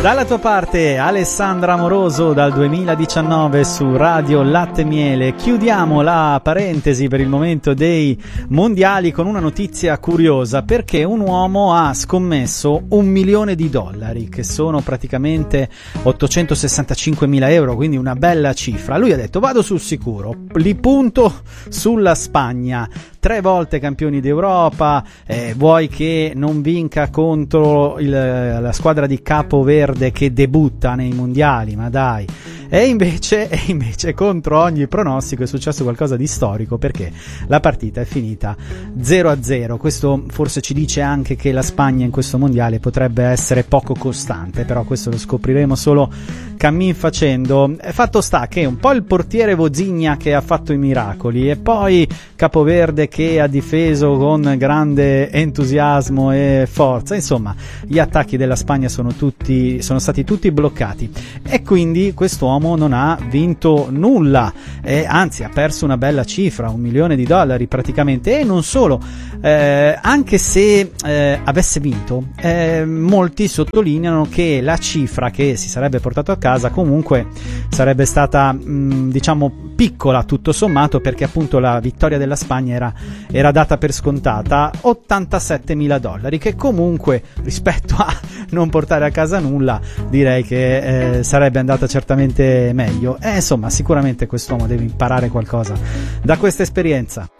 Dalla tua parte Alessandra Amoroso dal 2019 su Radio Latte Miele. Chiudiamo la parentesi per il momento dei mondiali con una notizia curiosa, perché un uomo ha scommesso $1 milione, che sono praticamente 865.000 euro, quindi una bella cifra. Lui ha detto: vado sul sicuro, li punto sulla Spagna, 3 volte campioni d'Europa, vuoi che non vinca contro la squadra di Capo Verde che debutta nei mondiali, ma dai. E invece contro ogni pronostico è successo qualcosa di storico, perché la partita è finita 0-0. Questo forse ci dice anche che la Spagna in questo mondiale potrebbe essere poco costante, però questo lo scopriremo solo cammin facendo. Fatto sta che un po' il portiere Vozigna che ha fatto i miracoli, e poi Capoverde che ha difeso con grande entusiasmo e forza, insomma gli attacchi della Spagna sono stati tutti bloccati, e quindi quest'uomo non ha vinto nulla, anzi ha perso una bella cifra, $1 milione praticamente. E non solo, anche se avesse vinto, molti sottolineano che la cifra che si sarebbe portato a casa comunque sarebbe stata diciamo piccola tutto sommato, perché appunto la vittoria della Spagna era data per scontata, $87.000, che comunque rispetto a non portare a casa nulla direi che sarebbe andata certamente meglio. Insomma, sicuramente quest'uomo deve imparare qualcosa da questa esperienza.